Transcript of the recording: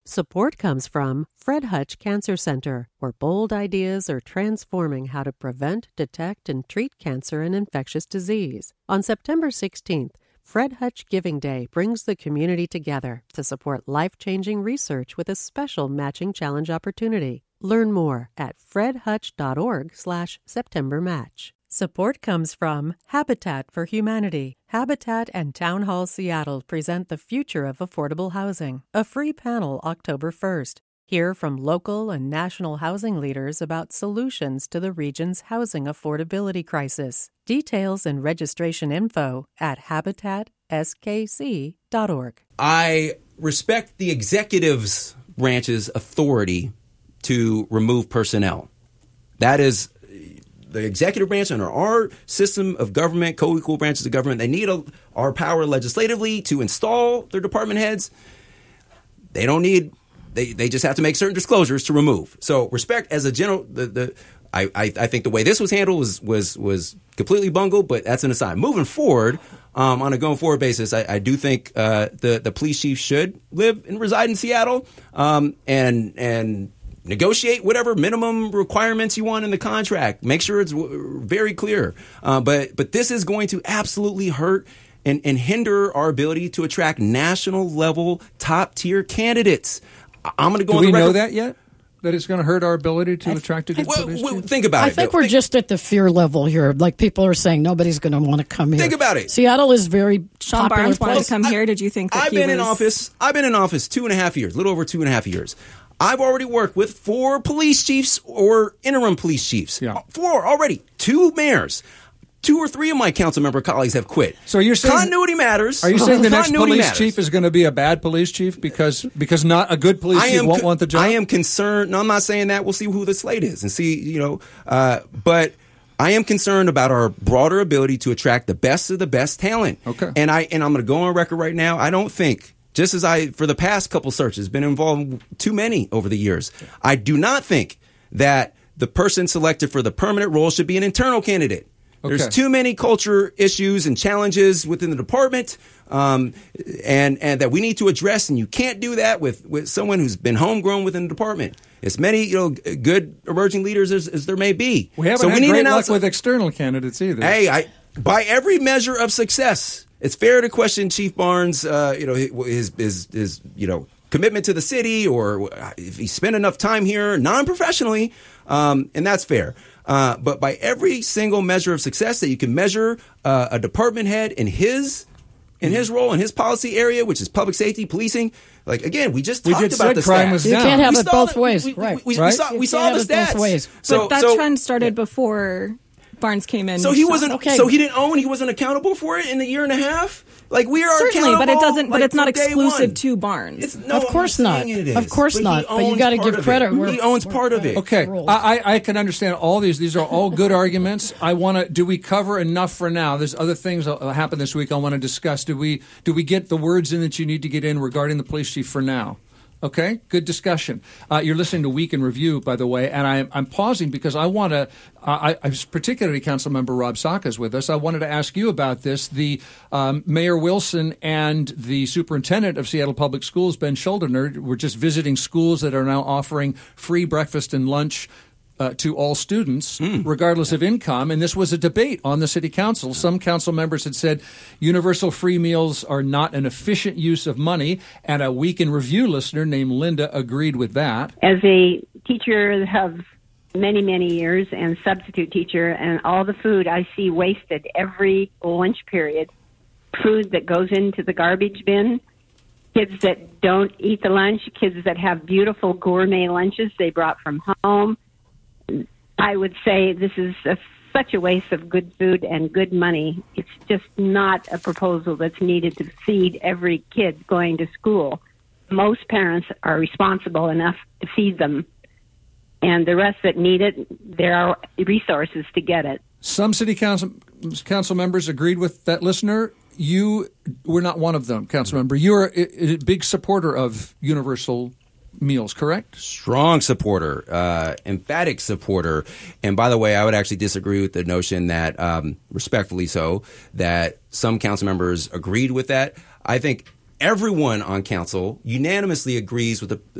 Support comes from Fred Hutch Cancer Center, where bold ideas are transforming how to prevent, detect, and treat cancer and infectious disease. On September 16th, Fred Hutch Giving Day brings the community together to support life-changing research with a special matching challenge opportunity. Learn more at fredhutch.org/SeptemberMatch. Support comes from Habitat for Humanity. Habitat and Town Hall Seattle present the future of affordable housing. A free panel October 1st. Hear from local and national housing leaders about solutions to the region's housing affordability crisis. Details and registration info at habitatskc.org. I respect the executive branch's authority to remove personnel. That is the executive branch under our system of government, co-equal branches of government. They need our power legislatively to install their department heads. They don't need. They just have to make certain disclosures to remove. So respect as a general. I think the way this was handled was completely bungled, but that's an aside. Moving forward, on a going forward basis, I do think the police chief should live and reside in Seattle, and negotiate whatever minimum requirements you want in the contract. Make sure it's very clear. But this is going to absolutely hurt and hinder our ability to attract national level top tier candidates. I'm going to go on the record. Do we know that yet? That it's going to hurt our ability to attract a good police chief? Think about it. I think we're just at the fear level here. Like, people are saying nobody's going to want to come here. Think about it. Seattle is very Sean popular Barnes wanted place. to come here. Did you think that I've been in office 2.5 years, a little over 2.5 years. I've already worked with 4 police chiefs or interim police chiefs. Yeah. 4 already. 2 mayors. 2 or 3 of my council member colleagues have quit. So you're saying continuity matters. Are you saying the next Continuity police matters. chief is going to be a bad police chief because not a good police chief won't want the job? I am concerned. No, I'm not saying that. We'll see who the slate is and see, but I am concerned about our broader ability to attract the best of the best talent. Okay. And I'm going to go on record right now. I don't think, just as I, for the past couple searches, been involved in too many over the years, I do not think that the person selected for the permanent role should be an internal candidate. Okay. There's too many culture issues and challenges within the department, and that we need to address. And you can't do that with someone who's been homegrown within the department. As many good emerging leaders as there may be. We haven't had great luck with external candidates either. Hey, by every measure of success, it's fair to question Chief Barnes, his commitment to the city, or if he spent enough time here non-professionally, and that's fair. But by every single measure of success that you can measure a department head in his role, in his policy area, which is public safety, policing. Like, again, we just talked about the crime stats. was You down. can't have We it saw both the- ways. we Right. We Right? saw You the can't have it stats. both ways. But that trend started before Barnes came in. So he wasn't. Okay. So he didn't own. He wasn't accountable for it in the year and a half. Like, we are certainly, accountable. but it doesn't. But like, it's not from day exclusive one. to Barnes. Of course not. Of course not. But you got to give credit. He owns part of it. Okay, I can understand all these. These are all good arguments. Do we cover enough for now? There's other things that will happen this week I want to discuss. Do we get the words in that you need to get in regarding the police chief for now? Okay, good discussion. You're listening to Week in Review, by the way, and I'm pausing because I want to, particularly Councilmember Rob Saka is with us. I wanted to ask you about this. The Mayor Wilson and the Superintendent of Seattle Public Schools, Ben Schuldiner, were just visiting schools that are now offering free breakfast and lunch to all students, regardless of income. And this was a debate on the city council. Some council members had said universal free meals are not an efficient use of money. And a Week in Review listener named Linda agreed with that. As a teacher of many, many years and substitute teacher, and all the food I see wasted every lunch period, food that goes into the garbage bin, kids that don't eat the lunch, kids that have beautiful gourmet lunches they brought from home, I would say this is such a waste of good food and good money. It's just not a proposal that's needed to feed every kid going to school. Most parents are responsible enough to feed them, and the rest that need it, there are resources to get it. Some city council members agreed with that listener. You were not one of them, council member. You're a big supporter of universal meals, correct? Strong supporter, emphatic supporter. And by the way, I would actually disagree with the notion that, respectfully so, that some council members agreed with that. I think everyone on council unanimously agrees with